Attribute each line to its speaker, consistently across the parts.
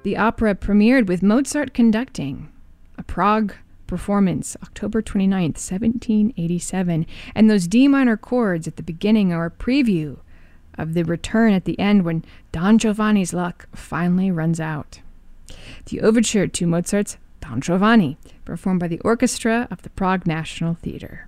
Speaker 1: The opera premiered with Mozart conducting a Prague performance, October 29th, 1787. And those D minor chords at the beginning are a preview of the return at the end when Don Giovanni's luck finally runs out. The overture to Mozart's Don Giovanni, performed by the orchestra of the Prague National Theatre.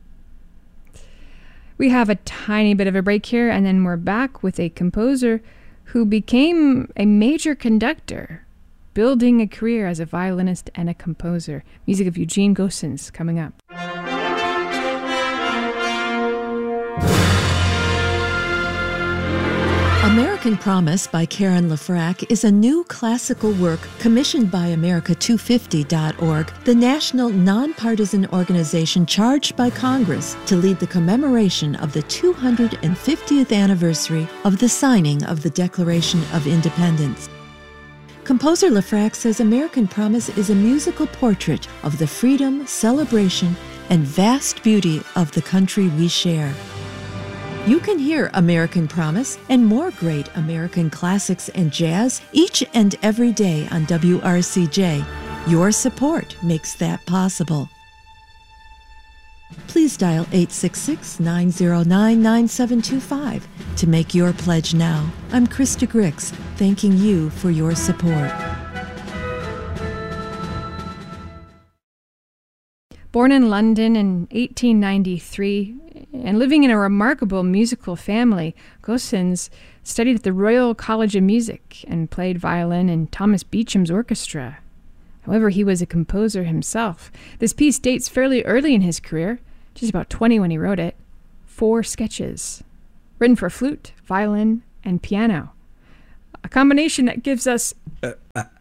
Speaker 1: We have a tiny bit of a break here, and then we're back with a composer who became a major conductor, building a career as a violinist and a composer. Music of Eugene Gossens coming up.
Speaker 2: American Promise by Karen LaFrac is a new classical work commissioned by America250.org, the national nonpartisan organization charged by Congress to lead the commemoration of the 250th anniversary of the signing of the Declaration of Independence. Composer LaFrac says American Promise is a musical portrait of the freedom, celebration, and vast beauty of the country we share. You can hear American Promise and more great American classics and jazz each and every day on WRCJ. Your support makes that possible. Please dial 866-909-9725 to make your pledge now. I'm Krista Grix, thanking you for your support.
Speaker 1: Born in London in 1893 and living in a remarkable musical family, Gossens studied at the Royal College of Music and played violin in Thomas Beecham's orchestra. However, he was a composer himself. This piece dates fairly early in his career, just about 20 when he wrote it. 4 sketches, written for flute, violin, and piano. A combination that gives us